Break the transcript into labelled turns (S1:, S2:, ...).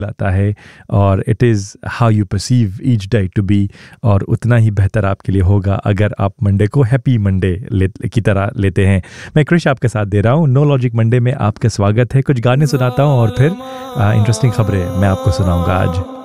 S1: लाता है, और it is how you perceive each day to be, और उतना ही बेहतर आपके लिए होगा अगर आप मंडे को हैप्पी मंडे की तरह लेते हैं। मैं क्रिश आपके साथ दे रहा हूँ। नो लॉजिक मंडे में आपका स्वागत है। कुछ गाने सुनाता हूँ और फिर इंटरेस्टिंग खबरें मैं आपको सुनाऊंगा आज।